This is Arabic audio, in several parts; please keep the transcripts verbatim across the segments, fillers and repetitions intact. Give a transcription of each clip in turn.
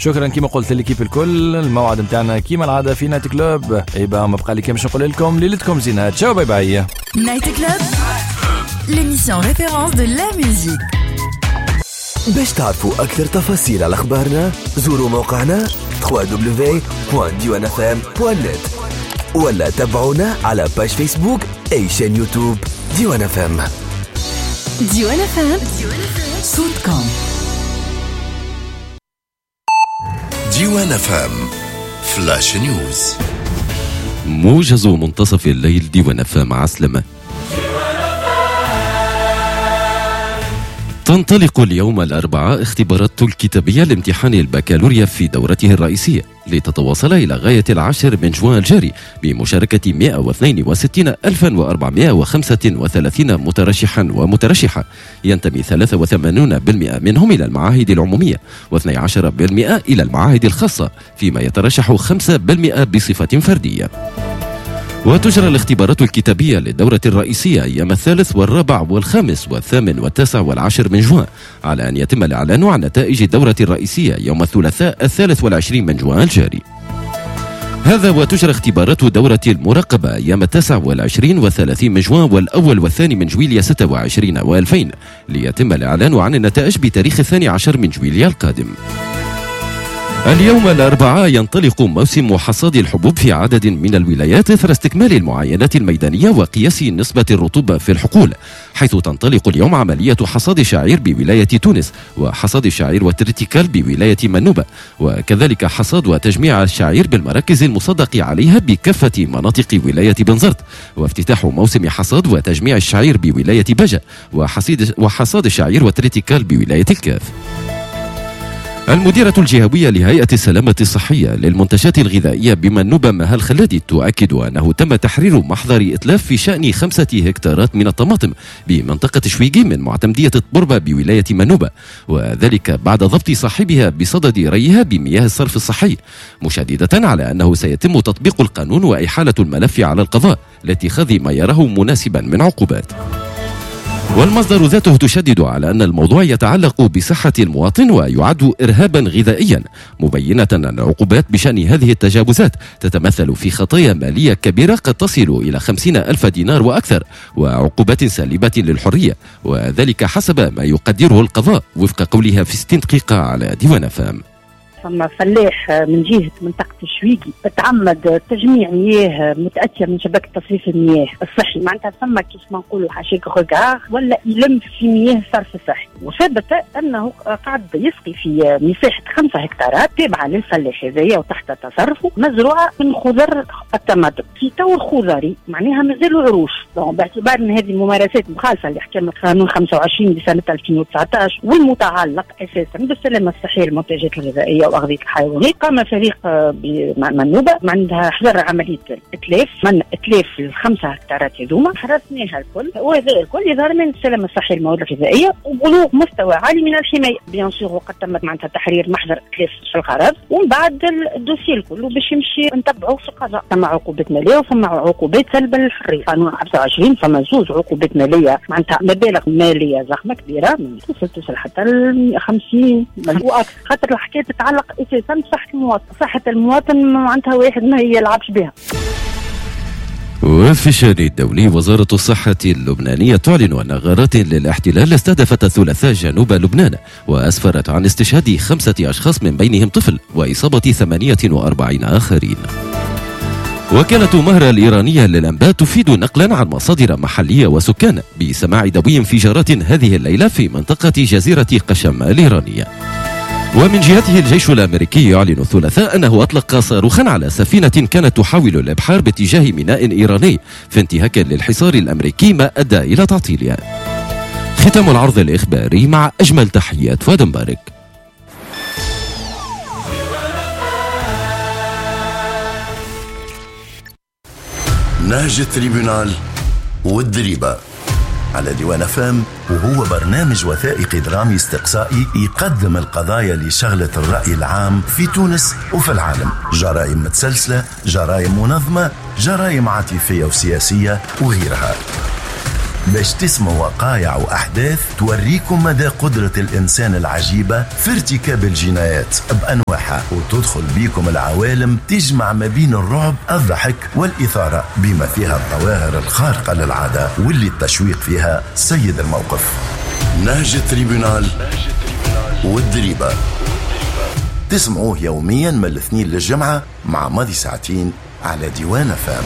شكرا كيما قلت لكيب الكل. الموعد متاعنا كيما العاده في نايت كلوب. ايبا ما بقى لي كيما نقول لكم ليلتكم زينه. تشاو باي باي. نايت كلوب l'émission référence de la musique. باش تعرفوا أكثر تفاصيل على أخبارنا زوروا موقعنا دبليو دبليو دبليو دوت ديوان اف ام دوت نت ولا تابعونا على باج فيسبوك أي شان يوتيوب ديوان اف ام. ديوان اف ام صوت كوم. ديوان اف ام فلاش نيوز. موجز منتصف الليل. ديوان اف ام عسلمة. تنطلق اليوم الأربعاء اختبارات الكتابية لامتحان البكالوريا في دورته الرئيسية لتتواصل إلى غاية العاشر من جوان الجاري بمشاركة مئة واثنين وستين ألفا وأربعمئة وخمسة وثلاثين مترشحا ومترشحة، ينتمي ثلاثة وثمانين بالمئة منهم إلى المعاهد العمومية واثني عشر بالمئة إلى المعاهد الخاصة، فيما يترشح خمسة بالمئة بصفة فردية. وتجرى الاختبارات الكتابية للدورة الرئيسية أيام الثالث والرابع والخامس والثامن والتاسع والعاشر من جوان، على أن يتم الإعلان عن نتائج الدورة الرئيسية يوم الثلاثاء الثالث والعشرين من جوان الجاري. هذا وتجرى اختبارات دورة المراقبة أيام التاسع والعشرين والثلاثين من جوان والأول والثاني من جويلية ستة وعشرين وألفين، ليتم الإعلان عن النتائج بتاريخ الثاني عشر من جويلية القادم. اليوم الأربعاء ينطلق موسم حصاد الحبوب في عدد من الولايات إثر استكمال المعاينات الميدانية وقياس نسبة الرطوبة في الحقول، حيث تنطلق اليوم عملية حصاد الشعير بولاية تونس وحصاد الشعير والترتيكال بولاية منوبة، وكذلك حصاد وتجميع الشعير بالمراكز المصدق عليها بكافة مناطق ولاية بنزرت، وافتتاح موسم حصاد وتجميع الشعير بولاية بجا وحصاد الشعير والترتيكال بولاية الكاف. المديرة الجهوية لهيئة السلامة الصحية للمنتجات الغذائية بمنوبة مها الخلادي تؤكد أنه تم تحرير محضر إتلاف في شأن خمسة هكتارات من الطماطم بمنطقة شويقي من معتمدية الطربة بولاية منوبة، وذلك بعد ضبط صاحبها بصدد ريها بمياه الصرف الصحي، مشددة على أنه سيتم تطبيق القانون وإحالة الملف على القضاء لاتخاذ ما يراه مناسبا من عقوبات. والمصدر ذاته تشدد على أن الموضوع يتعلق بصحة المواطن ويعد إرهابا غذائيا، مبينة أن العقوبات بشأن هذه التجاوزات تتمثل في خطايا مالية كبيرة قد تصل إلى خمسين ألف دينار وأكثر، وعقوبات سالبة للحرية، وذلك حسب ما يقدره القضاء وفق قولها في ستين دقيقة على ديوان فام. ثم فلاح من جهة منطقة الشويقي تعمد تجميع مياه متأتية من شبكة تصريف المياه الصحي، معناتها ثم كيف ما نقولوا حاشيك غوغار ولا يلم في مياه الصرف الصحي، وثبت أنه قاعد يسقي في مساحة خمسة هكتارات تابعة للفلاح هذايا وتحت تصرفه مزروعة من خضر الطماطم في تو الخضري، معناها مازالوا عروش، باعتبار أن هذه الممارسات مخالفة لأحكام القانون خمسة وعشرين لسنة ألفين وتسعة عشر والمتعلق أساسا بالسلامة الصحية للمنتجات الغذائية وأغذية الحيوانات. قام فريق بمنوبة عندها حضر عملية إتلاف من إتلاف الخمسة هكتارات هذوما، حرسناها الكل، وهذا الكل يظهر من السلامة الصحية للمواد الغذائية وبلوغ مستوى عالي من الحماية. بيان سور وقد تمت معناتها تحرير محضر إتلاف في القرار، ومن بعد الدوسي الكل باش يمشي نتبعوه في القضاء. ثم عقوبات مالية وثم عقوبات سلب الحرية. قانون خمسة وعشرين فما زوج عقوبات مالية معناتها مبالغ مالية ضخمة كبيرة من توصل حتى ل خمسين واكثر، خاطر الحكاية تتعلق اساسا بصحة المواطن، صحة المواطن معناتها واحد ما يلعبش بها. وفي الشأن الدولي، وزارة الصحة اللبنانية تعلن أن غارات للاحتلال استهدفت الثلاثاء جنوب لبنان وأسفرت عن استشهاد خمسة أشخاص من بينهم طفل وإصابة ثمانية وأربعين آخرين. وكالة مهرة الإيرانية للأنباء تفيد نقلا عن مصادر محلية وسكان بسماع دوي انفجارات هذه الليلة في منطقة جزيرة قشم الإيرانية. ومن جهته الجيش الأمريكي يعلن الثلاثاء أنه أطلق صاروخا على سفينة كانت تحاول الإبحار باتجاه ميناء إيراني في انتهاك للحصار الأمريكي ما أدى إلى تعطيلها. ختام العرض الإخباري مع أجمل تحيات فؤاد مبارك. نهج التريبونال والدريبة على ديوان فام، وهو برنامج وثائقي درامي استقصائي يقدم القضايا لشغلة الرأي العام في تونس وفي العالم، جرائم متسلسلة، جرائم منظمة، جرائم عاطفية وسياسية وغيرها. باش تسمعوا وقائع وأحداث توريكم مدى قدرة الإنسان العجيبة في ارتكاب الجنايات بأنواعها، وتدخل بيكم العوالم تجمع ما بين الرعب، الضحك والإثارة، بما فيها الظواهر الخارقة للعادة واللي التشويق فيها سيد الموقف. نهج التريبونال والدريبة تسمعوه يوميا من الاثنين للجمعة مع ماضي ساعتين على ديوان فام.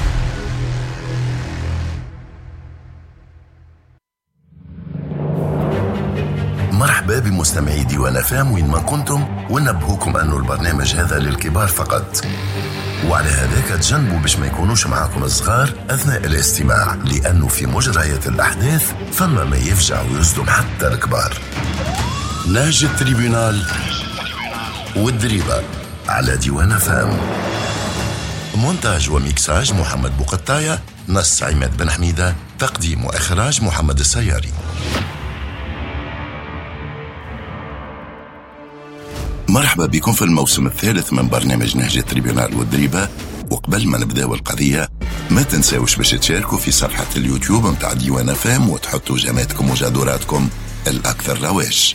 مرحبا بمستمعي ديوان فام وين ما كنتم، ونبهوكم أنه البرنامج هذا للكبار فقط، وعلى هذاك تجنبوا باش ما يكونوش معاكم الصغار أثناء الاستماع، لأنه في مجريات الأحداث فما ما يفجع ويصدم حتى الكبار. نهج التريبونال والدريبة على ديوان فام. مونتاج وميكساج محمد بوقطاية، نص عماد بن حميدة، تقديم وإخراج محمد السياري. مرحبا بكم في الموسم الثالث من برنامج نهج التريبونال والدريبة. وقبل ما نبداو القضية ما تنساوش باش تشاركوا في صفحة اليوتيوب متاع ديوان فام وتحطوا جماتكم وجدوراتكم الأكثر رواج.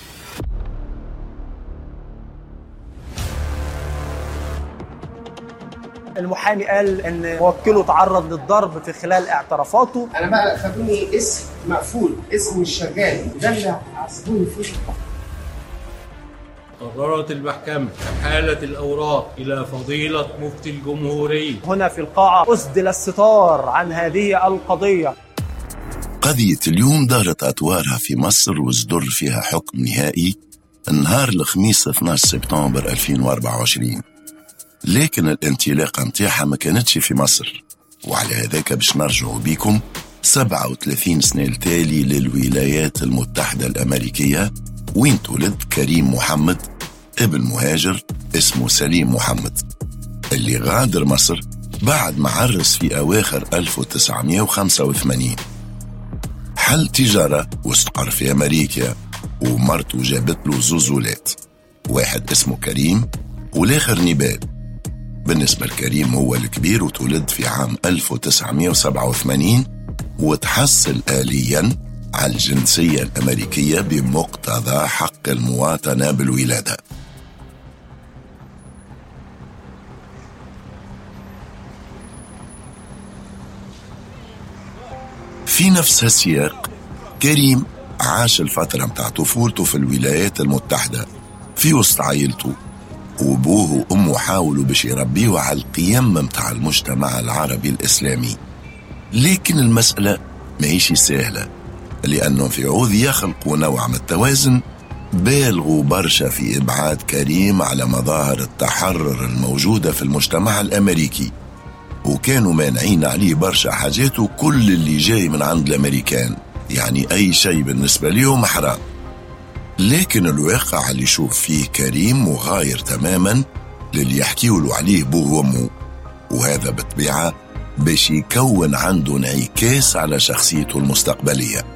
المحامي قال ان موكله تعرض للضرب في خلال اعترافاته. انا بقى خدوني اسم مقفول، اسم مش شغال، ده اللي عصبوني فيه. قررت المحكمة إحالة الأوراق إلى فضيلة مفتي الجمهورية. هنا في القاعة أسدل الستار عن هذه القضية. قضية اليوم دارت أطوارها في مصر وصدر فيها حكم نهائي نهار الخميس اثني عشر سبتمبر ألفين وأربعة وعشرين، لكن الانطلاقة نتاعها ما كانتش في مصر، وعلى هذاك باش نرجعوا بيكم سبعة وثلاثين سنة التالي للولايات المتحدة الأمريكية، وين تولد كريم محمد ابن مهاجر اسمه سليم محمد، اللي غادر مصر بعد ما عرس في أواخر ألف وتسعمائة وخمسة وثمانين. حل تجارة واستقر في أمريكا، ومرته جابت له زوزولات، واحد اسمه كريم والآخر نبال. بالنسبة لكريم هو الكبير وتولد في عام ألف وتسعمائة وسبعة وثمانين، وتحصل آلياً على الجنسية الأمريكية بمقتضى حق المواطنة بالولادة. في نفس السياق كريم عاش الفترة متاع طفولته في الولايات المتحدة في وسط عائلته، وابوه وامه حاولوا باش يربيه على القيم متاع المجتمع العربي الإسلامي، لكن المسألة ما هيش سهلة، لأنه في عوض يخلقوا نوع من التوازن بالغوا برشا في إبعاد كريم على مظاهر التحرر الموجودة في المجتمع الأمريكي، وكانوا مانعين عليه برشا حاجات وكل اللي جاي من عند الأمريكان، يعني أي شيء بالنسبة ليهم حرام. لكن الواقع اللي يشوف فيه كريم مغاير تماما للي يحكيوا عليه بوه وامه، وهذا بالطبيعة باش يكون عنده انعكاس على شخصيته المستقبلية.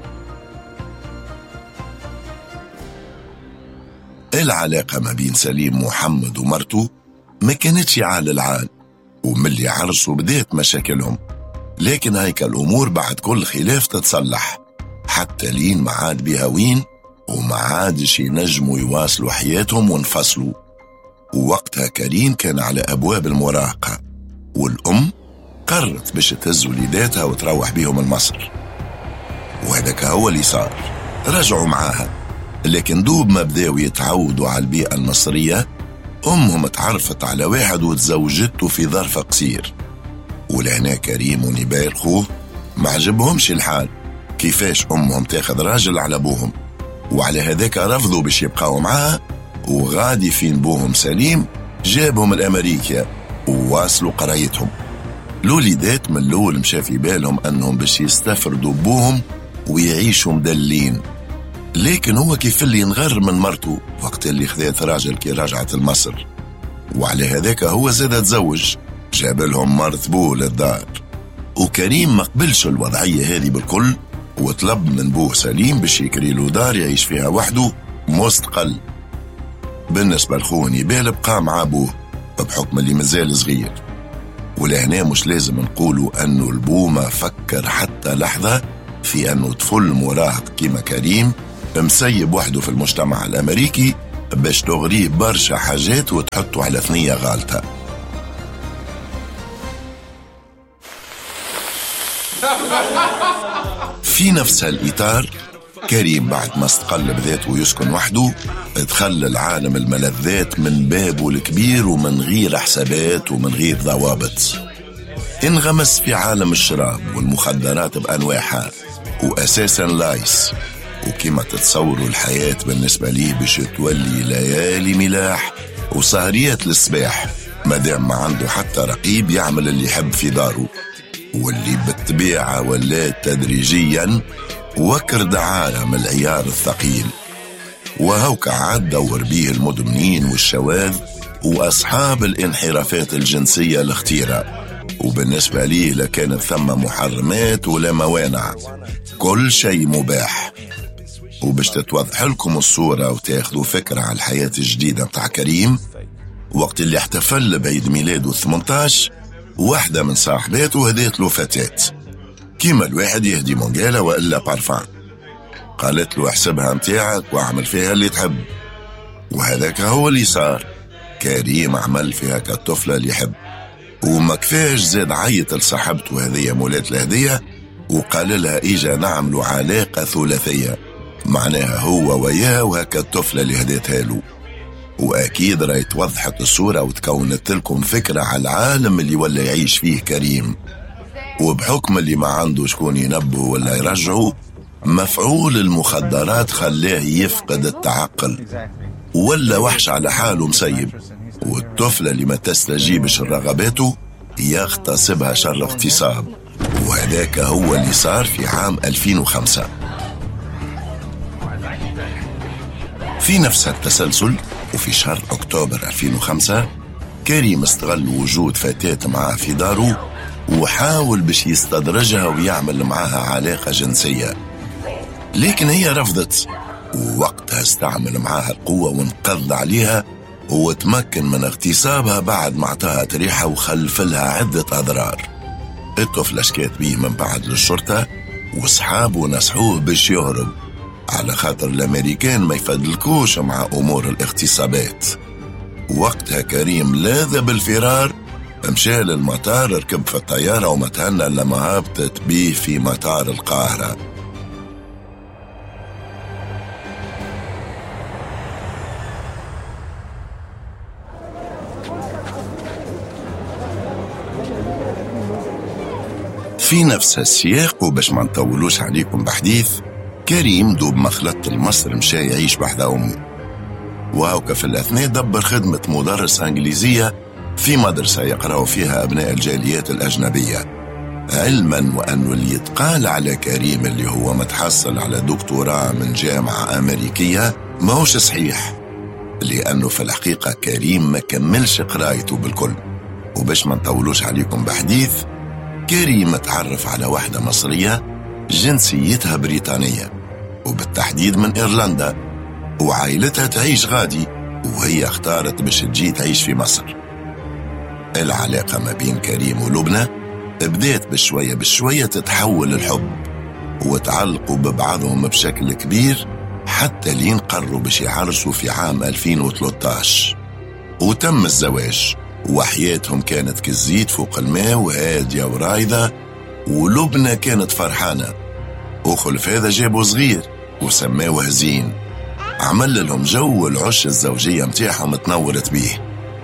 العلاقة ما بين سليم محمد ومرته ما كانتش عال العال، وملي عرسوا بدأت مشاكلهم، لكن هيك الأمور بعد كل خلاف تتصلح، حتى لين ما عاد بها وين وما عادش ينجموا يواصلوا حياتهم وانفصلوا. ووقتها كريم كان على أبواب المراهقة، والأم قررت باش تهز وليداتها وتروح بيهم لمصر، وهذاك هو اللي صار. رجعوا معاها، لكن دوب ما بداوا يتعودوا على البيئة المصرية أمهم تعرفت على واحد وتزوجته في ظرف قصير، ولهنا كريم ونبال خوه ما عجبهمش الحال كيفاش أمهم تاخذ راجل على أبوهم، وعلى هذاك رفضوا باش يبقاوا معها، وغادي فين بوهم سليم جابهم الأمريكا وواصلوا قرايتهم. الوليدات من الأول مشى في بالهم أنهم باش يستفردوا بوهم ويعيشوا مدلين، لكن هو كيف اللي ينغر من مرته وقت اللي خذات راجل كي رجعت لمصر، وعلى هذاك هو زاد تزوج جاب لهم مرت بوه للدار. وكريم ما قبلش الوضعية هذه بالكل، وطلب من بوه سليم باش يكري له دار يعيش فيها وحده مستقل. بالنسبة لخوه نبال بقى مع بوه بحكم اللي مازال صغير، ولهنا مش لازم نقولوا أنه البو ما فكر حتى لحظة في أنه طفل مراهق كيما كريم مسيب وحده في المجتمع الأمريكي باش تغريه برشا حاجات وتحطه على ثنية غالطة. في نفس الإطار كريم بعد ما استقل بذاته ويسكن وحده دخل العالم الملذات من بابه الكبير ومن غير حسابات ومن غير ضوابط. انغمس في عالم الشراب والمخدرات بأنواعها وأساسا لايس، وكما تتصوروا الحياة بالنسبة ليه باش تولي ليالي ملاح وسهريات للصباح مادام ما عنده حتى رقيب يعمل اللي يحب في داره، واللي بالطبيعة ولات تدريجيا وكر دعارة من العيار الثقيل. وهوك عاد دور بيه المدمنين والشواذ وأصحاب الانحرافات الجنسية الخطيرة، وبالنسبة ليه لكانت ثم محرمات ولا موانع، كل شيء مباح. وباش تتوضح لكم الصورة وتاخذوا فكرة على الحياة الجديدة متاع كريم، وقت اللي احتفل بعيد ميلاده ثمانية عشر واحدة من صاحباته هديت له فتاة كيما الواحد يهدي منقالة وإلا بارفان، قالت له احسبها متاعك واعمل فيها اللي تحب. وهذاك هو اللي صار، كريم عمل فيها كالطفلة اللي يحب، وما كفاش زاد عيط لصاحبته هذه مولات الهدية وقال لها إيجا نعملوا علاقة ثلاثية، معناها هو وياه وهكا الطفلة اللي هديتها له. وأكيد راي توضحت الصورة وتكونت لكم فكرة على العالم اللي ولا يعيش فيه كريم. وبحكم اللي ما عنده شكون ينبه ولا يرجعه، مفعول المخدرات خلاه يفقد التعقل ولا وحش على حاله مسيب، والطفلة اللي ما تستجيبش الرغباته يغتصبها شر اغتصاب. وهذاك هو اللي صار في عام ألفين وخمسة. في نفس التسلسل وفي شهر أكتوبر ألفين وخمسة كريم استغل وجود فتاة معاه في داره وحاول باش يستدرجها ويعمل معها علاقة جنسية، لكن هي رفضت، ووقتها استعمل معها القوة وانقض عليها وتمكن من اغتصابها بعد ما اعطاها تريحة وخلف لها عدة أضرار. الطفلة شكات بيه من بعد للشرطة واصحابه نصحوه باش يهرب، على خاطر الأمريكان ما يفدلكوش مع أمور الاغتصابات. وقتها كريم لاذ بالفرار مشى للمطار، ركب في الطيارة وما تهنى لما هبطت بيه في مطار القاهرة. في نفس السياق وباش ما نطولوش عليكم بحديث، كريم دوب ما خلط المصر مشى يعيش بحذا أمه، وهوكا في الأثناء دبر خدمة مدرس إنجليزية في مدرسة يقرأوا فيها أبناء الجاليات الأجنبية، علما وأنه اللي يتقال على كريم اللي هو متحصل على دكتوراه من جامعة أمريكية ما هوش صحيح، لأنه في الحقيقة كريم ما كملش قرايته بالكل. وباش ما نطولوش عليكم بحديث، كريم تعرف على واحدة مصرية جنسيتها بريطانية وبالتحديد من إيرلندا، وعائلتها تعيش غادي وهي اختارت باش تجي تعيش في مصر. العلاقة ما بين كريم ولبنى بدأت بشوية بشوية تتحول الحب، وتعلقوا ببعضهم بشكل كبير حتى لين قرروا باش يعرسوا في عام ألفين وثلاثة عشر، وتم الزواج. وحياتهم كانت كالزيت فوق الماء وهادية ورايضة، ولبنى كانت فرحانة. وخلف هذا جابوا صغير وسماوه هزين، عمل لهم جو العش الزوجية متاعهم تنورت بيه.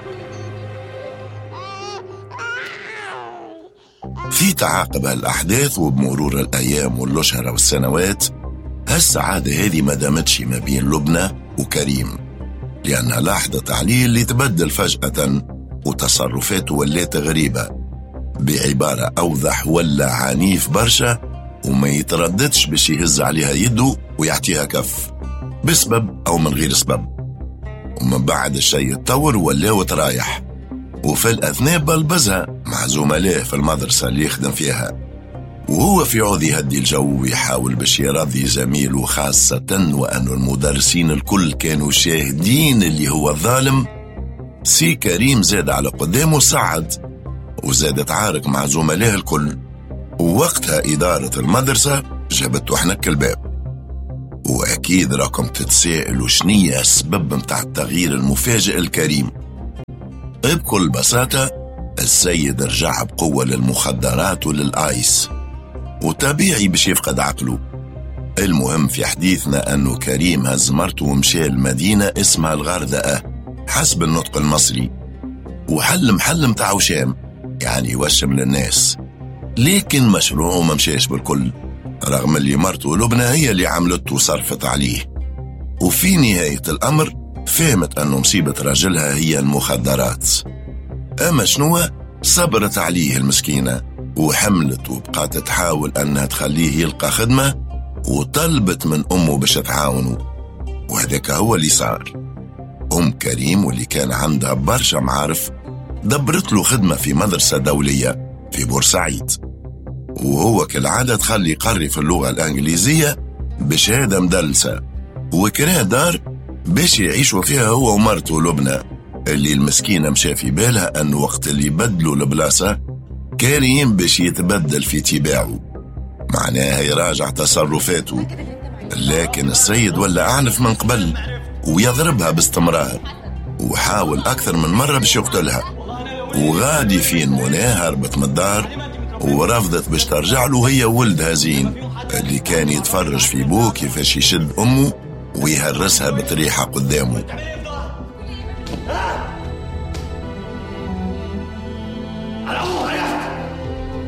في تعاقب الأحداث وبمرور الأيام والأشهر والسنوات، هالسعادة هذه ما دامتش ما بين لبنى وكريم، لأنها لاحظة تعليل اللي تبدل فجأة وتصرفاته ولات غريبة، بعبارة أوضح ولا عنيف برشا، وما يترددش باش يهز عليها يده ويعطيها كف بسبب أو من غير سبب. ومن بعد الشيء يتطور ولا وترايح، وفي الأثناء بلبزها مع زملائه في المدرسة اللي يخدم فيها، وهو في عوض يهدي الجو ويحاول باش يرضي زميله، خاصة وأن المدرسين الكل كانوا شاهدين اللي هو الظالم. سي كريم زاد على قدامه صعد وزاد تعارك مع زملائه الكل، ووقتها إدارة المدرسة جابته حنك الباب. وأكيد راكم تتسائلوا شنية السبب متاع التغيير المفاجئ الكريم. بكل بساطة السيد رجع بقوة للمخدرات وللآيس، وطبيعي باش يفقد عقله. المهم في حديثنا أنه كريم هز مرته ومشى المدينة اسمها الغردقة حسب النطق المصري، وحل محل متاع وشام يعني يوشم للناس، لكن مشروعه ما مشاش بالكل، رغم اللي مرته لبنى هي اللي عملته وصرفت عليه. وفي نهاية الأمر فهمت أنه مصيبة راجلها هي المخدرات. أما شنو؟ صبرت عليه المسكينة وحملت وبقات تحاول أنها تخليه يلقى خدمة، وطلبت من أمه باش تعاونه، وهذاك هو اللي صار. أم كريم واللي كان عندها برشا معارف دبرت له خدمة في مدرسة دولية في بورسعيد، وهو كالعادة تخلي يقري في اللغة الإنجليزية بشهادة مدلسة، وكراه دار باش يعيشوا فيها هو ومرته لبنى، اللي المسكينة مشى في بالها أن وقت اللي بدلوا البلاصة كريم باش يتبدل في تباعه، معناها يراجع تصرفاته. لكن السيد ولا أعنف من قبل ويضربها باستمرار، وحاول أكثر من مرة باش يقتلها. وغادي فين مناه هربت من الدار ورفضت باش ترجع له هي ولد هزين اللي كان يتفرج في بوه كيفاش يشد أمه ويهرسها بطريحة قدامه.